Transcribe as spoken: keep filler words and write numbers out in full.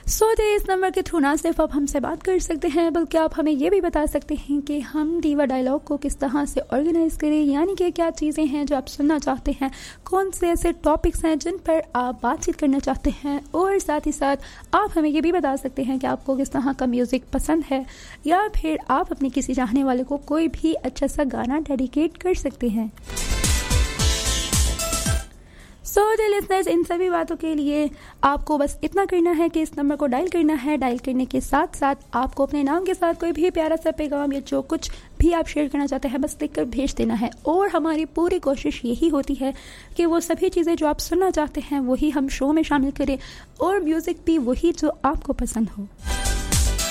सो so, इस number के through ना सिर्फ आप हमसे बात कर सकते हैं बल्कि आप हमें ये भी बता सकते हैं कि हम दीवा डायलॉग को किस तरह से ऑर्गेनाइज करें, यानी कि क्या चीज़ें हैं जो आप सुनना चाहते हैं, कौन से ऐसे टॉपिक्स हैं जिन पर आप बातचीत करना चाहते हैं, और साथ ही साथ आप हमें ये भी बता सकते हैं कि आपको किस तरह का म्यूज़िक पसंद है, या फिर आप अपने किसी चाहने वाले को कोई भी अच्छा सा गाना डेडिकेट कर सकते हैं। सो डियर लिसनर्स, इन सभी बातों के लिए आपको बस इतना करना है कि इस नंबर को डायल करना है। डायल करने के साथ साथ आपको अपने नाम के साथ कोई भी प्यारा सा पैगाम या जो कुछ भी आप शेयर करना चाहते हैं बस लिखकर भेज देना है। और हमारी पूरी कोशिश यही होती है कि वो सभी चीज़ें जो आप सुनना चाहते हैं वही हम शो में शामिल करें, और म्यूज़िक भी वही जो आपको पसंद हो।